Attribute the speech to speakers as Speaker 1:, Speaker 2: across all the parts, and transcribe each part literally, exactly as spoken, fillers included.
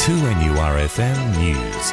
Speaker 1: two N U R F M News.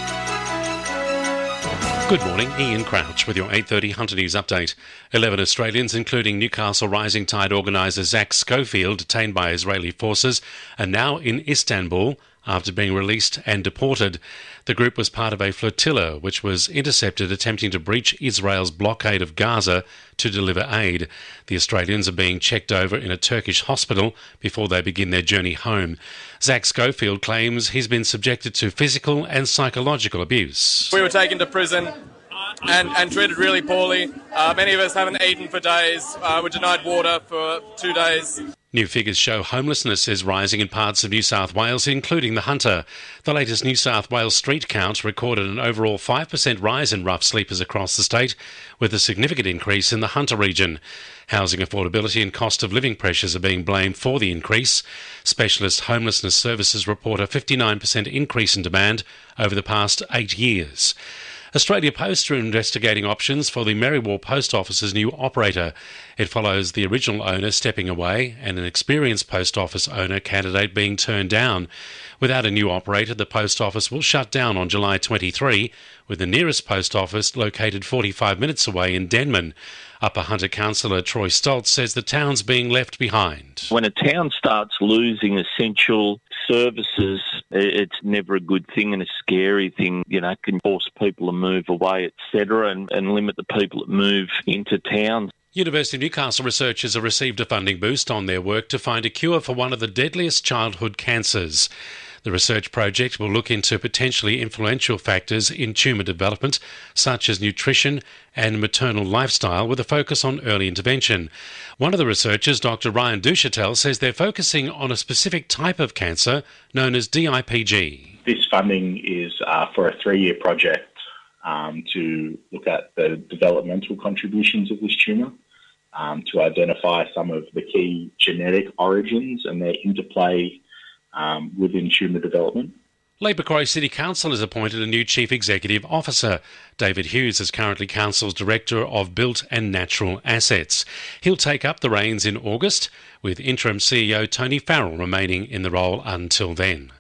Speaker 2: Good morning, Ian Crouch with your eight thirty Hunter News update. Eleven Australians, including Newcastle Rising Tide organiser Zach Schofield, detained by Israeli forces, are now in Istanbul after being released and deported. The group was part of a flotilla which was intercepted attempting to breach Israel's blockade of Gaza to deliver aid. The Australians are being checked over in a Turkish hospital before they begin their journey home. Zach Schofield claims he's been subjected to physical and psychological abuse.
Speaker 3: We were taken to prison and, and treated really poorly. Uh, many of us haven't eaten for days. Uh, we're denied water for two days.
Speaker 2: New figures show homelessness is rising in parts of New South Wales, including the Hunter. The latest New South Wales street count recorded an overall five percent rise in rough sleepers across the state, with a significant increase in the Hunter region. Housing affordability and cost of living pressures are being blamed for the increase. Specialist homelessness services report a fifty-nine percent increase in demand over the past eight years. Australia Post are investigating options for the Merriwar Post Office's new operator. It follows the original owner stepping away and an experienced post office owner candidate being turned down. Without a new operator, the post office will shut down on July twenty-third, with the nearest post office located forty-five minutes away in Denman. Upper Hunter councillor Troy Stoltz says the town's being left behind.
Speaker 4: When a town starts losing essential services, it's never a good thing and a scary thing. You know, it can force people to move away, et cetera, and, and limit the people that move into town.
Speaker 2: University of Newcastle researchers have received a funding boost on their work to find a cure for one of the deadliest childhood cancers. The research project will look into potentially influential factors in tumour development, such as nutrition and maternal lifestyle, with a focus on early intervention. One of the researchers, Doctor Ryan Duchatel, says they're focusing on a specific type of cancer known as D I P G.
Speaker 5: This funding is uh, for a three-year project um, to look at the developmental contributions of this tumour, um, to identify some of the key genetic origins and their interplay Um, within tumour development.
Speaker 2: Labour Quarry City Council has appointed a new Chief Executive Officer. David Hughes is currently Council's Director of Built and Natural Assets. He'll take up the reins in August, with interim C E O Tony Farrell remaining in the role until then.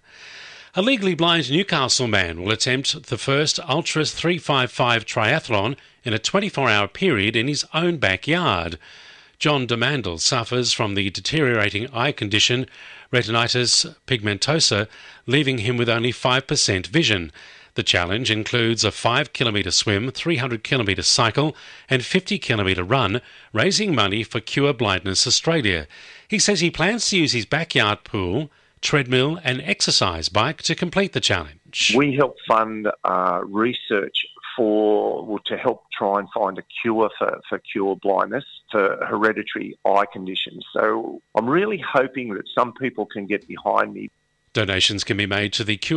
Speaker 2: A legally blind Newcastle man will attempt the first Ultra three fifty-five triathlon in a twenty-four hour period in his own backyard. John Demandel suffers from the deteriorating eye condition retinitis pigmentosa, leaving him with only five percent vision. The challenge includes a five kilometre swim, three hundred kilometre cycle and fifty kilometre run, raising money for Cure Blindness Australia. He says he plans to use his backyard pool, treadmill and exercise bike to complete the challenge.
Speaker 6: We help fund uh, research for well, to help try and find a cure for, for cure blindness, for hereditary eye conditions. So I'm really hoping that some people can get behind me.
Speaker 2: Donations can be made to the Cure